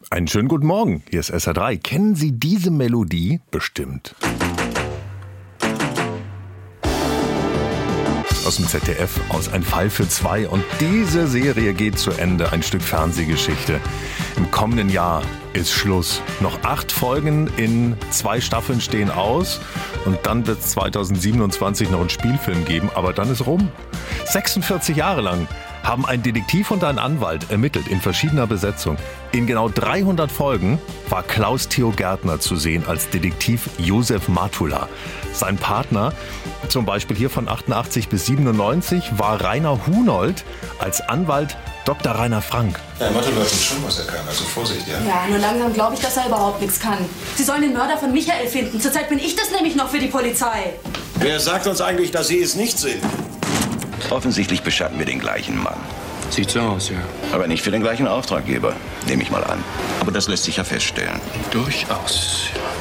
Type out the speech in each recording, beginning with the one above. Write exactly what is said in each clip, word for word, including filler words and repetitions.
Einen schönen guten Morgen, hier ist S R drei. Kennen Sie diese Melodie? Bestimmt. Aus dem Z D F, aus Ein Fall für zwei. Und diese Serie geht zu Ende, ein Stück Fernsehgeschichte. Im kommenden Jahr ist Schluss. Noch acht Folgen in zwei Staffeln stehen aus. Und dann wird es zweitausendsiebenundzwanzig noch einen Spielfilm geben, aber dann ist rum. sechsundvierzig Jahre lang haben ein Detektiv und ein Anwalt ermittelt in verschiedener Besetzung. In genau dreihundert Folgen war Klaus Theo Gärtner zu sehen als Detektiv Josef Matula. Sein Partner, zum Beispiel hier von achtundachtzig bis siebenundneunzig, war Rainer Hunold als Anwalt Doktor Rainer Frank. Ja, Matula hat schon was er kann, also Vorsicht, ja? Ja, nur langsam glaube ich, dass er überhaupt nichts kann. Sie sollen den Mörder von Michael finden. Zurzeit bin ich das nämlich noch für die Polizei. Wer sagt uns eigentlich, dass Sie es nicht sind? Offensichtlich beschatten wir den gleichen Mann. Sieht so aus, ja. Aber nicht für den gleichen Auftraggeber, nehme ich mal an. Aber das lässt sich ja feststellen. Durchaus.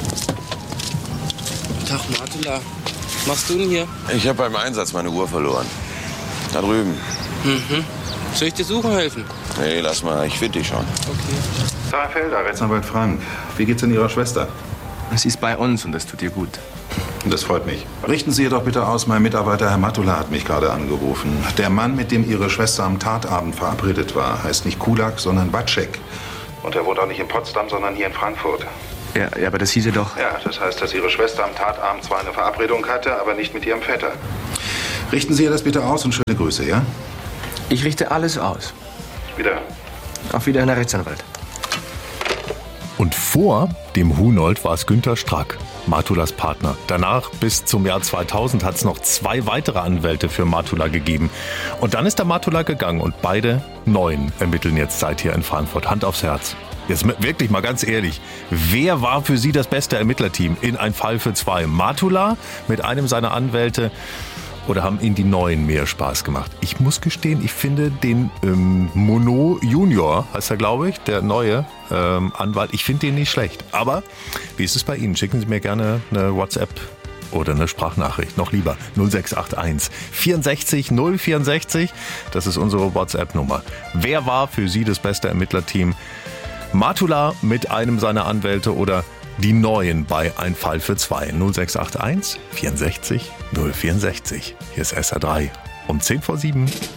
Tag, Matula. Was machst du denn hier? Ich habe beim Einsatz meine Uhr verloren. Da drüben. Mhm. Soll ich dir suchen helfen? Nee, lass mal, ich finde die schon. Okay. Sarah Felder, Rechtsanwalt Frank. Wie geht's denn Ihrer Schwester? Sie ist bei uns und das tut ihr gut. Das freut mich. Richten Sie jedoch bitte aus, mein Mitarbeiter Herr Matula hat mich gerade angerufen. Der Mann, mit dem Ihre Schwester am Tatabend verabredet war, heißt nicht Kulak, sondern Batschek. Und er wohnt auch nicht in Potsdam, sondern hier in Frankfurt. Ja, ja, aber das hieße doch... Ja, das heißt, dass Ihre Schwester am Tatabend zwar eine Verabredung hatte, aber nicht mit Ihrem Vetter. Richten Sie ihr das bitte aus und schöne Grüße, ja? Ich richte alles aus. Wieder. Auf Wiedersehen, Herr Rechtsanwalt. Und vor dem Hunold war es Günter Strack, Matulas Partner. Danach, bis zum Jahr zweitausend, hat es noch zwei weitere Anwälte für Matula gegeben. Und dann ist der Matula gegangen und beide neuen ermitteln jetzt seit hier in Frankfurt. Hand aufs Herz. Jetzt wirklich mal ganz ehrlich, wer war für Sie das beste Ermittlerteam in Ein Fall für zwei? Matula mit einem seiner Anwälte oder haben Ihnen die Neuen mehr Spaß gemacht? Ich muss gestehen, ich finde den ähm, Mono Junior, heißt er glaube ich, der neue ähm, Anwalt, ich finde den nicht schlecht. Aber wie ist es bei Ihnen? Schicken Sie mir gerne eine WhatsApp oder eine Sprachnachricht, noch lieber null sechs acht eins vierundsechzig null vierundsechzig, das ist unsere WhatsApp-Nummer. Wer war für Sie das beste Ermittlerteam? Matula mit einem seiner Anwälte oder die Neuen bei Ein Fall für zwei? null sechs acht eins vierundsechzig null vierundsechzig. Hier ist S R drei um zehn vor sieben.